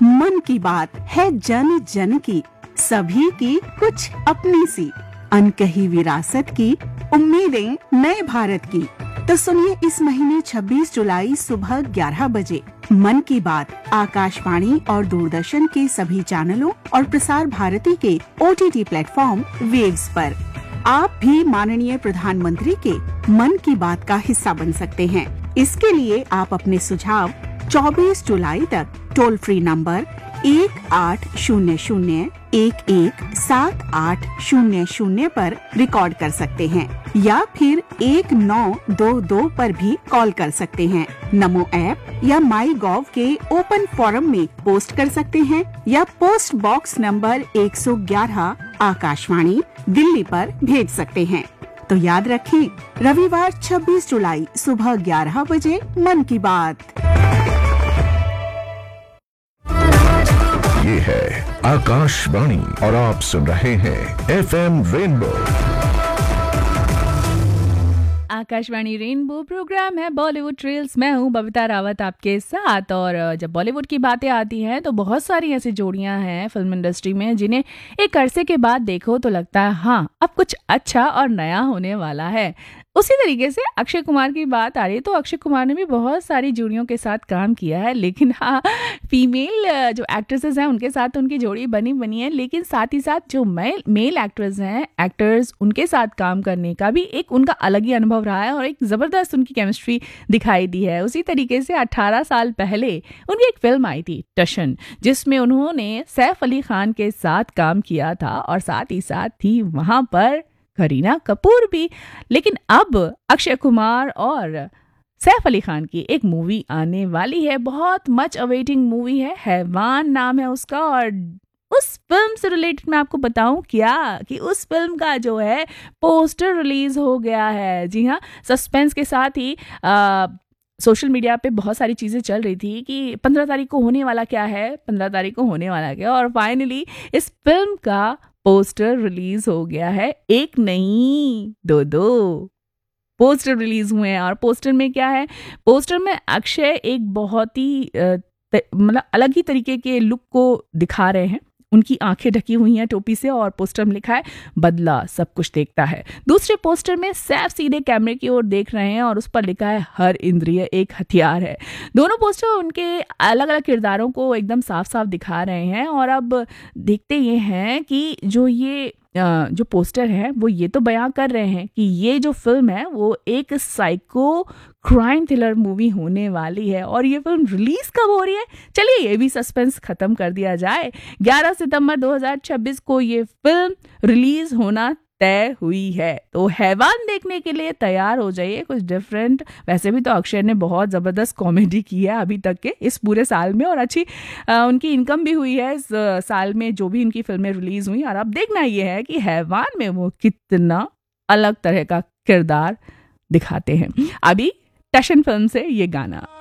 मन की बात है जन जन की, सभी की कुछ अपनी सी, अनकही विरासत की, उम्मीदें नए भारत की। तो सुनिए इस महीने 26 जुलाई सुबह 11 बजे मन की बात आकाशवाणी और दूरदर्शन के सभी चैनलों और प्रसार भारती के OTT प्लेटफॉर्म वेव्स पर। आप भी माननीय प्रधानमंत्री के मन की बात का हिस्सा बन सकते हैं। इसके लिए आप अपने सुझाव 24 जुलाई तक टोल फ्री नंबर 1800-117800 पर रिकॉर्ड कर सकते हैं या फिर 1922 पर भी कॉल कर सकते हैं। नमो ऐप या माई गॉव के ओपन फोरम में पोस्ट कर सकते हैं या post box number 111 Akashvani Delhi पर भेज सकते हैं। तो याद रखें, रविवार 26 जुलाई सुबह 11 बजे मन की बात। ये है आकाशवाणी और आप सुन रहे हैं FM rainbow. Akashvani rainbow programme है बॉलीवुड ट्रेल्स। मैं हूँ बबीता रावत आपके साथ। और जब बॉलीवुड की बातें आती हैं तो बहुत सारी ऐसी जोड़ियां हैं फिल्म इंडस्ट्री में जिन्हें एक अरसे के बाद देखो तो लगता है हाँ अब कुछ अच्छा और नया होने वाला है। उसी तरीके से अक्षय कुमार की बात आ रही है तो अक्षय कुमार ने भी बहुत सारी जोड़ियों के साथ काम किया है, लेकिन हाँ फीमेल जो एक्ट्रेसेस हैं उनके साथ उनकी जोड़ी बनी है, लेकिन साथ ही साथ जो मेल एक्टर्स उनके साथ काम करने का भी एक उनका अलग ही अनुभव रहा है और एक ज़बरदस्त उनकी केमिस्ट्री दिखाई दी है। उसी तरीके से 18 साल पहले उनकी एक फिल्म आई थी टशन, जिसमें उन्होंने सैफ अली खान के साथ काम किया था और साथ ही साथ थी वहाँ पर करीना कपूर भी। लेकिन अब अक्षय कुमार और सैफ अली खान की एक मूवी आने वाली है, बहुत मच अवेटिंग मूवी है, हैवान नाम है उसका। और उस फिल्म से रिलेटेड मैं आपको बताऊं क्या कि उस फिल्म का जो है पोस्टर रिलीज हो गया है। जी हाँ, सस्पेंस के साथ ही सोशल मीडिया पे बहुत सारी चीज़ें चल रही थी कि 15 तारीख को होने वाला क्या है, 15 तारीख को होने वाला क्या, और फाइनली इस फिल्म का पोस्टर रिलीज हो गया है। एक नहीं दो पोस्टर रिलीज हुए हैं। और पोस्टर में क्या है, पोस्टर में अक्षय एक बहुत ही मतलब अलग ही तरीके के लुक को दिखा रहे हैं। उनकी आंखें ढकी हुई हैं टोपी से और पोस्टर में लिखा है बदला सब कुछ देखता है। दूसरे पोस्टर में सैफ सीधे कैमरे की ओर देख रहे हैं और उस पर लिखा है हर इंद्रिय एक हथियार है। दोनों पोस्टर उनके अलग अलग किरदारों को एकदम साफ साफ दिखा रहे हैं। और अब देखते ये हैं कि जो पोस्टर है वो ये तो बयां कर रहे हैं कि ये जो फिल्म है वो एक साइको क्राइम थ्रिलर मूवी होने वाली है। और ये फिल्म रिलीज कब हो रही है, चलिए ये भी सस्पेंस खत्म कर दिया जाए। 11 सितंबर 2026 को ये फिल्म रिलीज होना तय हुई है। तो हैवान देखने के लिए तैयार हो जाइए, कुछ डिफरेंट। वैसे भी तो अक्षय ने बहुत ज़बरदस्त कॉमेडी की है अभी तक के इस पूरे साल में, और अच्छी उनकी इनकम भी हुई है इस साल में जो भी उनकी फिल्में रिलीज हुई। और अब देखना ये है कि हैवान में वो कितना अलग तरह का किरदार दिखाते हैं। अभी टशन फिल्म से ये गाना।